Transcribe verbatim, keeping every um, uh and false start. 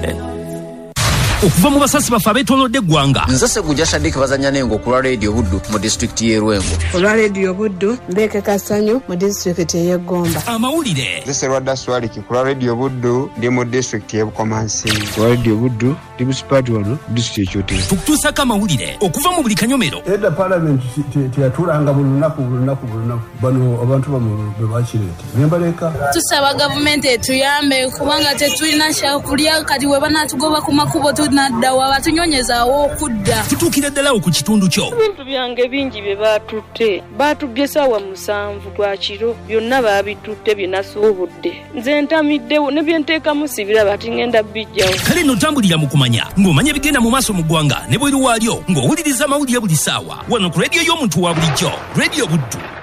okuva mu basasi bafe abeetoolodde eggwanga. Nze Ssegujja Shadik bazanya nengo ku lwa Radio Buddu mu disitulikiti y'e Rwengo. Olwa Radio Buddu Mbeke Kasanyu mu disitulikiti y'e Gomba. Amawulire. Nze Serwadda Swaliki ku lwa Radio Buddu ndi mu disitulikiti y'e Bukomansi. Ku lwa Radio Buddu ndi mu Sipatwalo disitulikiti y'Otero. Tukutuusako amawulire okuva mu buli kanyomero. Edda Parliament teyatuulanga buli lunaku buli lunaku buli lunaku bano abantu bamu be bakireeta nembaleka. Tusaba gavumenti etuyambe kubanga tetulina kyakulya kati we banaatugoba ku makubo naddawa batunyonyezaawo okudda. Tutuukira ddala ku kitundu kyo. Ebintu byange bingi bye baatutte baatubbye ssaawa musanvu gwa kiro byonna baabitutte bye nasuubudde. Nze ntamiddewo ne bye nteekamu sibira bati ngenda bijjawo. Kale nno tambulira mu kumanya ng'omanya ebigenda mu maaso mu ggwanga ne bweru waalyo ng'owuliriza amawulire buli ssaawa wano ku rediyo y'omuntu wa bulijjo Radio Buddu.